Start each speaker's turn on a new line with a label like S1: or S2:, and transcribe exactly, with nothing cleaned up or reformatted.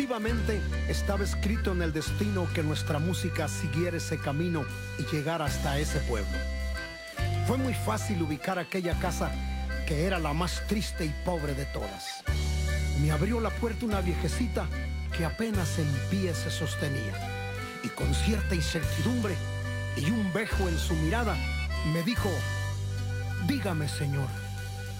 S1: Efectivamente, estaba escrito en el destino que nuestra música siguiera ese camino y llegara hasta ese pueblo. Fue muy fácil ubicar aquella casa, que era la más triste y pobre de todas. Me abrió la puerta una viejecita que apenas en pie se sostenía, y con cierta incertidumbre y un bejo en su mirada me dijo: dígame, señor,